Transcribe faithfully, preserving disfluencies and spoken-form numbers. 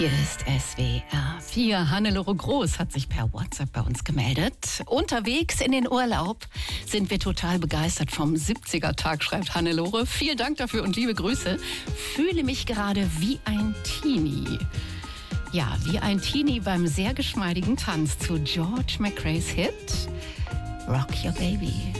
Hier ist S W R vier. Hannelore Groß hat sich per WhatsApp bei uns gemeldet. Unterwegs in den Urlaub sind wir total begeistert vom siebziger-Tag, schreibt Hannelore. Vielen Dank dafür und liebe Grüße. Fühle mich gerade wie ein Teenie. Ja, wie ein Teenie beim sehr geschmeidigen Tanz zu George McRae's Hit Rock Your Baby.